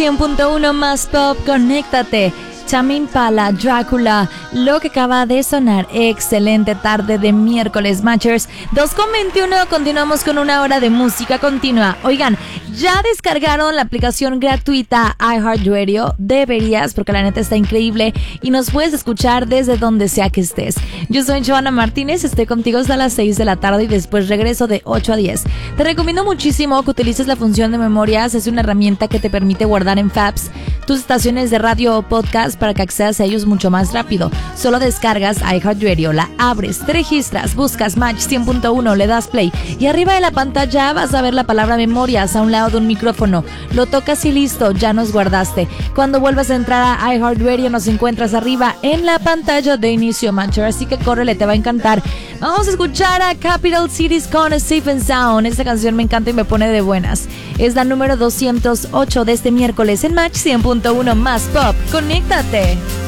100.1 más pop, conéctate. Tame Impala, Drácula, lo que acaba de sonar. Excelente tarde de miércoles, Matchers. 2:21, continuamos con una hora de música continua. Oigan, ¿ya descargaron la aplicación gratuita iHeartRadio? Deberías, porque la neta está increíble y nos puedes escuchar desde donde sea que estés. Yo soy Joana Martínez, estoy contigo hasta las 6 de la tarde y después regreso de 8 a 10. Te recomiendo muchísimo que utilices la función de memorias. Es una herramienta que te permite guardar en Fabs tus estaciones de radio o podcast para que accedas a ellos mucho más rápido. Solo descargas iHeartRadio, la abres, te registras, buscas Match 100.1, le das play y arriba de la pantalla vas a ver la palabra memorias a un lado de un micrófono. Lo tocas y listo, ya nos guardaste. Cuando vuelvas a entrar a iHeartRadio nos encuentras arriba en la pantalla de inicio, Matcher, así que córrele, te va a encantar. Vamos a escuchar a Capital Cities con Safe and Sound. Esta canción me encanta y me pone de buenas. Es la número 208 de este miércoles en Match 100.1 más pop. ¡Conéctate!